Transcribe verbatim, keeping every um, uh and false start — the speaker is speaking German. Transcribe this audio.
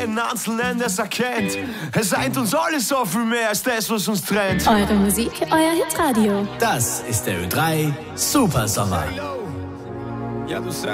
keinen Einzelnen es erkennt. Es eint uns alles so viel mehr als das, was uns trennt. Eure Musik, euer Hitradio. Das ist der Ö drei Super Sommer. Ja, du sagst.